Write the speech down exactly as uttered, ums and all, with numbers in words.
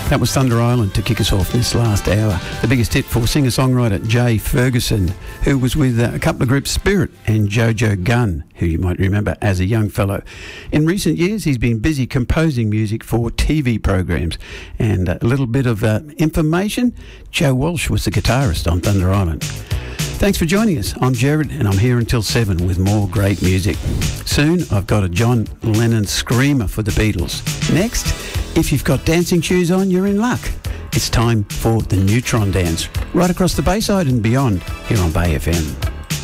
That was Thunder Island to kick us off this last hour. The biggest hit for singer-songwriter Jay Ferguson, who was with uh, a couple of groups, Spirit and Jojo Gunn, who you might remember as a young fellow. In recent years, he's been busy composing music for T V programs. And a little bit of uh, information, Joe Walsh was the guitarist on Thunder Island. Thanks for joining us. I'm Jared, and I'm here until seven with more great music. Soon, I've got a John Lennon screamer for the Beatles. Next, if you've got dancing shoes on, you're in luck. It's time for the Neutron Dance, right across the Bayside and beyond, here on Bay F M.